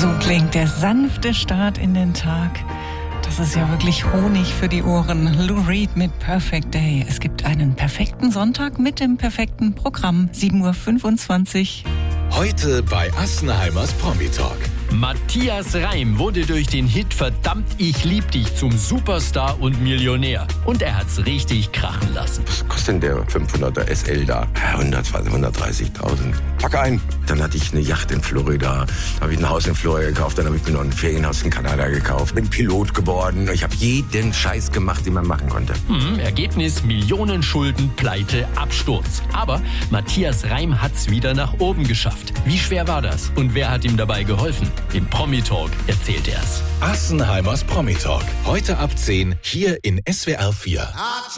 So klingt der sanfte Start in den Tag. Das ist ja wirklich Honig für die Ohren. Lou Reed mit Perfect Day. Es gibt einen perfekten Sonntag mit dem perfekten Programm. 7:25 Uhr. Heute bei Assenheimers Promi-Talk. Matthias Reim wurde durch den Hit Verdammt, ich lieb dich zum Superstar und Millionär. Und er hat's richtig krachen lassen. Was kostet denn der 500er SL da? 120, 130.000. Pack ein. Dann hatte ich eine Yacht in Florida, habe ich ein Haus in Florida gekauft, dann habe ich mir noch ein Ferienhaus in Kanada gekauft. Bin Pilot geworden. Ich habe jeden Scheiß gemacht, den man machen konnte. Ergebnis: Millionen Schulden, Pleite, Absturz. Aber Matthias Reim hat's wieder nach oben geschafft. Wie schwer war das? Und wer hat ihm dabei geholfen? Im Promi-Talk erzählt er's. Assenheimers Promi-Talk. Heute ab 10 hier in SWR 4.